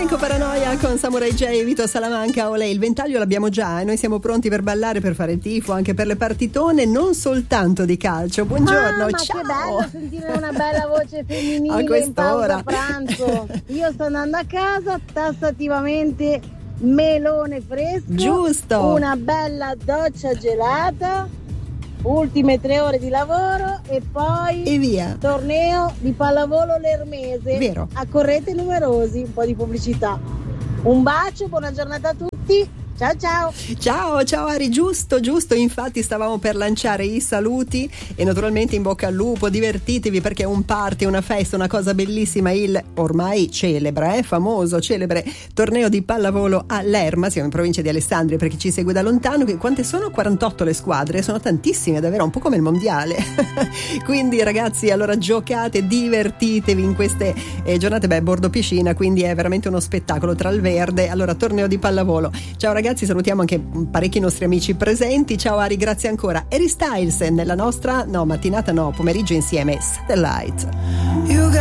Franco Paranoia con Samurai J e Vito Salamanca. Olè, il ventaglio l'abbiamo già e noi siamo pronti per ballare, per fare tifo, anche per le partitone, non soltanto di calcio. Buongiorno, ma ciao. che bello sentire una bella voce femminile A quest'ora. in pausa pranzo. Io sto andando a casa, tassativamente melone fresco, giusto, una bella doccia gelata, ultime 3 ore di lavoro e poi e via. Torneo di pallavolo Lermese. Vero. Accorrete numerosi, un po' di pubblicità. Un bacio, buona giornata a tutti. Ciao ciao. Ciao Ari, giusto, infatti stavamo per lanciare i saluti e naturalmente in bocca al lupo, divertitevi perché è un party, una festa, una cosa bellissima, il ormai famoso, celebre torneo di pallavolo a Lerma, siamo in provincia di Alessandria per chi ci segue da lontano. Quante sono? 48 le squadre, sono tantissime davvero, un po' come il mondiale. Quindi ragazzi, allora giocate, divertitevi in queste giornate, bordo piscina, quindi è veramente uno spettacolo tra il verde. Allora torneo di pallavolo. Ciao ragazzi, salutiamo anche parecchi nostri amici presenti. Ciao Ari, grazie ancora. Harry Styles nella nostra pomeriggio insieme, Satellite.